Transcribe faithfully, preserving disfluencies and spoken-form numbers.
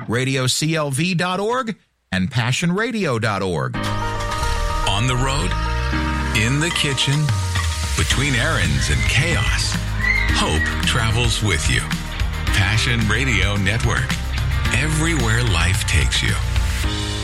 radio c l v dot org, and passion radio dot org. On the road, in the kitchen, between errands and chaos, hope travels with you. Passion Radio Network. Everywhere life takes you.